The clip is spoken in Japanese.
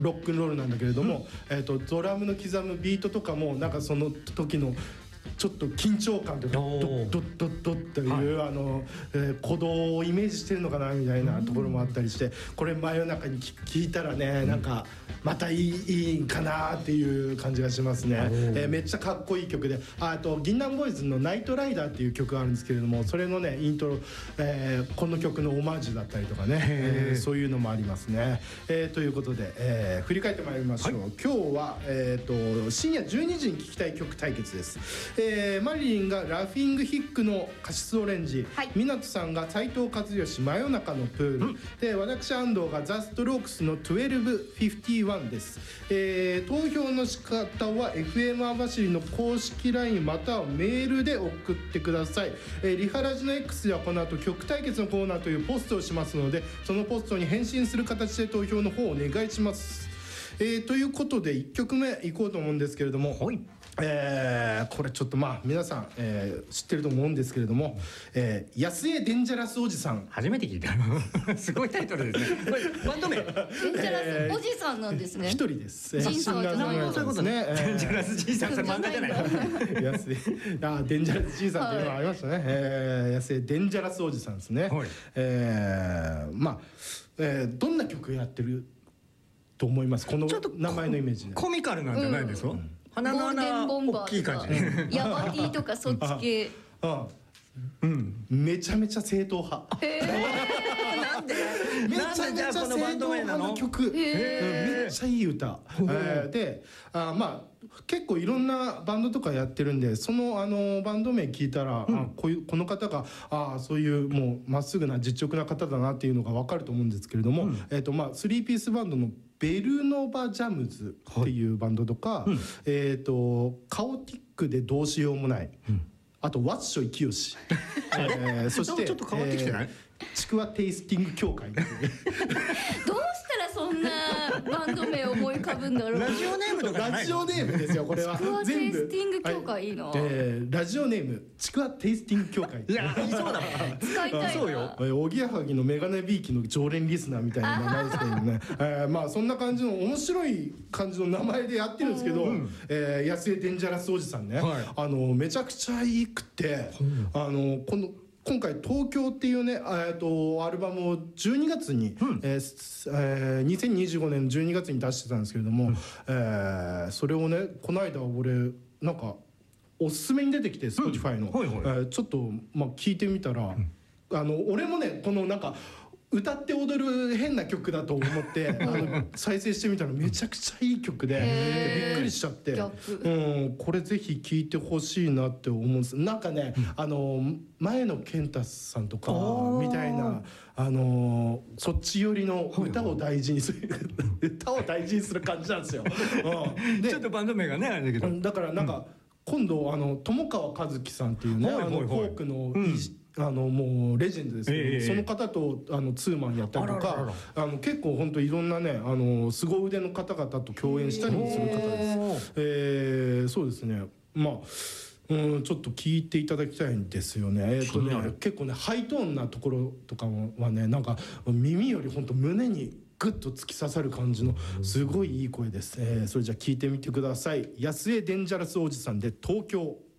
ロックンロールなんだけれども、ドラムの刻むビートとかもなんかその時のちょっと緊張感というかドッドッドッドッという、鼓動をイメージしてるのかなみたいなところもあったりして、これ真夜中に聞いたらね、なんかまたいいかなっていう感じがしますね。めっちゃかっこいい曲で、あと銀杏ボーイズの「ナイトライダー」っていう曲があるんですけれども、それのねイントロ、この曲のオマージュだったりとかね、そういうのもありますね。ということで、振り返ってまいりましょう。今日は、深夜12時に聴きたい曲対決です。マリリンがラフィングヒックのカシスオレンジ、湊さんが斉藤和義真夜中のプール、で私安藤がザ・ストロークスの1251です。投票の仕方は FM 網走の公式 LINE またはメールで送ってください。リハラジの X ではこの後曲対決のコーナーというポストをしますので、そのポストに返信する形で投票の方をお願いします。ということで1曲目いこうと思うんですけれども、これちょっと皆さん、知ってると思うんですけれども、安江デンジャラスおじさん、 初めて聞いたすごいタイトルですね。これバンド名デンジャラスおじさんなんですね。 一人です。 シンガーじゃないそういうことね。 デンジャラスじいさん、それ漫画じゃない安江デンジャラスじいさんっていうのがありましたね。安江デンジャラスおじさんですね。どんな曲やってると思います？この名前のイメージでコミカルなんじゃないですか？鼻の穴大きい感じね。 ヤマティとかそっち系。 めちゃめちゃ正統派。 なんでめちゃめちゃ正統派の曲、めっちゃいい歌で、結構いろんなバンドとかやってるんで、そのバンド名聞いたら、この方がそういうもうまっすぐな実直な方だなっていうのが分かると思うんですけれども、3ピースバンドのベルノバジャムズっていうバンドとか、カオティックでどうしようもない、あとワッショイキヨシ、そしてちょっと変わってきてない？ ちくわテイスティング協会。 どうしたらそんなバンド名思い浮かぶんだろう。 ラジオネームとかじゃないの？ ラジオネームですよこれは。 ちくわテイスティング協会いいな。 ラジオネームちくわテイスティング協会。 いや、いそうだもん。 使いたいな。 そうよ。 おぎやはぎのメガネビーキの常連リスナーみたいな名前ですけどね。そんな感じの面白い感じの名前でやってるんですけど、安江デンジャラスおじさんね、めちゃくちゃいいくて、今回東京っていうねアルバムを12月に、2025年の12月に出してたんですけれども、それをねこの間俺なんかおすすめに出てきて Spotify の、ちょっと聞いてみたら、俺もねこのなんか歌って踊る変な曲だと思って再生してみたらめちゃくちゃいい曲でびっくりしちゃって、これぜひ聴いてほしいなって思うんです。なんかね、前野健太さんとかみたいなそっち寄りの歌を大事にする歌を大事にする感じなんですよ。 ちょっとバンド名がねあれだけど、 だからなんか今度友川一樹さんっていうねフォークのもうレジェンドですけど、その方とツーマンやったりとか、結構本当いろんなね凄腕の方々と共演したりする方です。そうですね、ちょっと聞いていただきたいんですよね。結構ねハイトーンなところとかはね、なんか耳より本当胸にグッと突き刺さる感じのすごいいい声です。それじゃあ聞いてみてください。安江デンジャラスおじさんで東京。